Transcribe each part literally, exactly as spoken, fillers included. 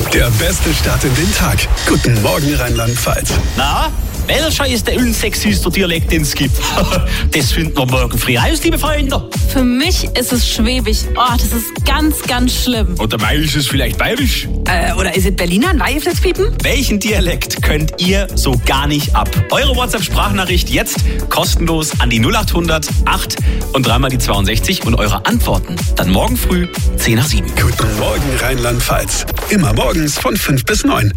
Der beste Start in den Tag. Guten Morgen Rheinland-Pfalz. Na, welcher ist der unsexyste Dialekt, den es gibt? Das finden wir morgen früh raus, liebe Freunde. Für mich ist es Schwäbisch. Oh, das ist ganz, ganz schlimm. Oder bei ist es vielleicht Bayerisch? Äh, oder ist es Berliner, ein Weiheflitzpiepen? Welchen Dialekt könnt ihr so gar nicht ab? Eure WhatsApp-Sprachnachricht jetzt kostenlos an die null acht hundert acht und dreimal die zweiundsechzig und eure Antworten dann morgen früh zehn nach sieben. Guten Morgen Rheinland-Pfalz. Immer morgens von fünf bis neun.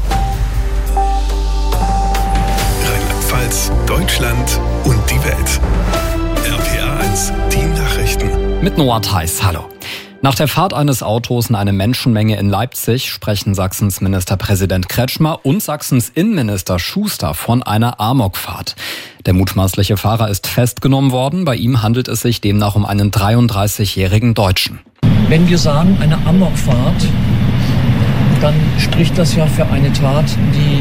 Rheinland-Pfalz, Deutschland und die Welt. R P R eins, die Nachrichten. Mit Noah Theis, hallo. Nach der Fahrt eines Autos in eine Menschenmenge in Leipzig sprechen Sachsens Ministerpräsident Kretschmer und Sachsens Innenminister Schuster von einer Amokfahrt. Der mutmaßliche Fahrer ist festgenommen worden. Bei ihm handelt es sich demnach um einen dreiunddreißigjährigen Deutschen. Wenn wir sagen eine Amokfahrt, dann spricht das ja für eine Tat, die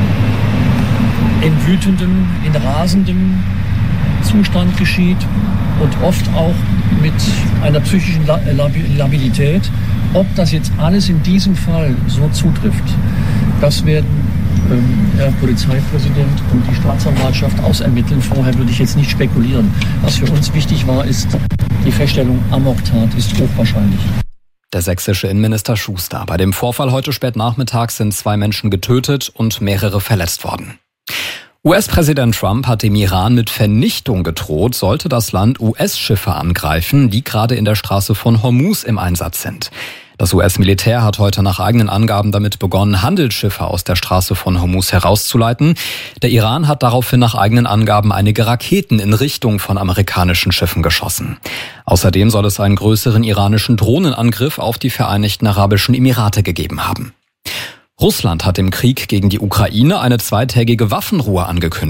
in wütendem, in rasendem Zustand geschieht und oft auch mit einer psychischen Labilität. Ob das jetzt alles in diesem Fall so zutrifft, das werden ähm, der Polizeipräsident und die Staatsanwaltschaft ausermitteln. Vorher würde ich jetzt nicht spekulieren. Was für uns wichtig war, ist die Feststellung, Amoktat ist hochwahrscheinlich. Der sächsische Innenminister Schuster. Bei dem Vorfall heute spät nachmittags sind zwei Menschen getötet und mehrere verletzt worden. U S-Präsident Trump hat dem Iran mit Vernichtung gedroht, sollte das Land U S-Schiffe angreifen, die gerade in der Straße von Hormuz im Einsatz sind. Das U S-Militär hat heute nach eigenen Angaben damit begonnen, Handelsschiffe aus der Straße von Hormuz herauszuleiten. Der Iran hat daraufhin nach eigenen Angaben einige Raketen in Richtung von amerikanischen Schiffen geschossen. Außerdem soll es einen größeren iranischen Drohnenangriff auf die Vereinigten Arabischen Emirate gegeben haben. Russland hat im Krieg gegen die Ukraine eine zweitägige Waffenruhe angekündigt.